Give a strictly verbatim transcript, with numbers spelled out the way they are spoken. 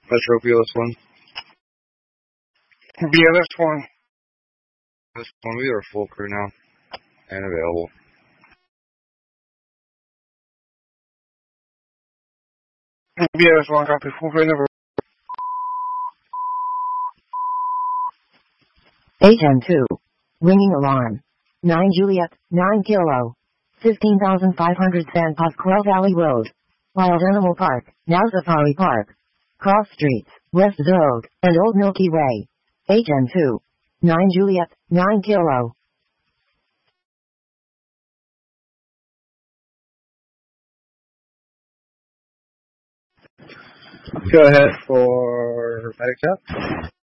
Metropio, this one. Yeah, this one. This one, we are full crew now. And available. Yeah, this one, copy. Full crew never. H M two. Ringing alarm. nine Juliet, nine Kilo. fifteen thousand five hundred San Pasquale Valley Road. Wild Animal Park, now Safari Park. Cross Streets, West Zode, and Old Milky Way. H M two. nine Juliet, nine Kilo. Go ahead for medic check.